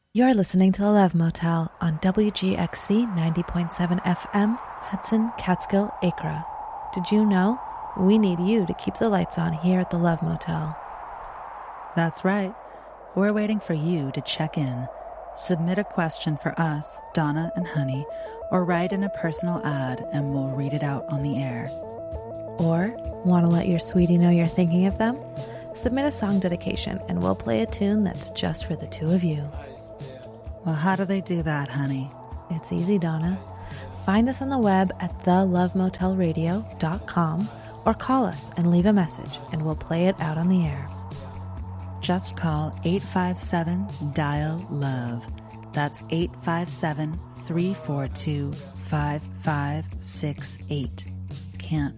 You're listening to The Love Motel on WGXC 90.7 FM, Hudson, Catskill, Acra. Did you know? We need you to keep the lights on here at The Love Motel. That's right. We're waiting for you to check in. Submit a question for us, Donna and Honey, or write in a personal ad and we'll read it out on the air. Or, want to let your sweetie know you're thinking of them? Submit a song dedication and we'll play a tune that's just for the two of you. Well, how do they do that, honey? It's easy, Donna. Find us on the web at thelovemotelradio.com or call us and leave a message and we'll play it out on the air. Just call 857-DIAL-LOVE. That's 857-342-5568. Can't